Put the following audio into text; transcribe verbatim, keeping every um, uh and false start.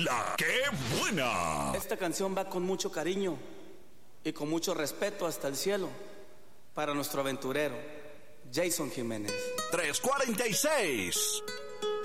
La que buena. Esta canción va con mucho cariño y con mucho respeto hasta el cielo para nuestro aventurero, Jason Jiménez. trescientos cuarenta y seis.